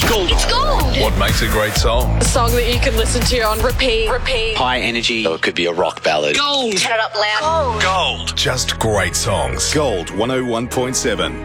Gold. It's gold. What makes a great song? A song that you can listen to on repeat. High energy. So it could be a rock ballad. Gold. Turn it up loud. Gold. Just great songs. Gold 101.7.